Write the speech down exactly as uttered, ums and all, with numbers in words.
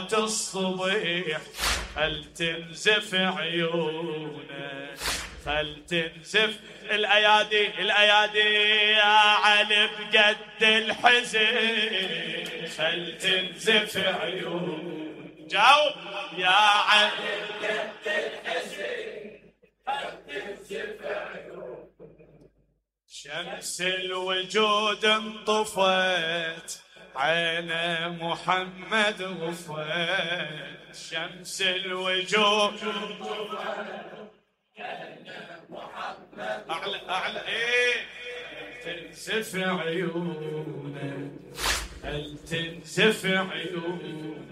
مات الصبيح خل تنزف عيونه، خل تنزف الايادي الايادي يا علي بقد الحزن، خل تنزف عيونه. جاوب يا علي بقد الحزن خل تنزف عيونه. شمس الوجود انطفت عين محمد غفت، شمس الوجود أعلى أعلى إيه تنزف عيونه، هل تنزف عيونه.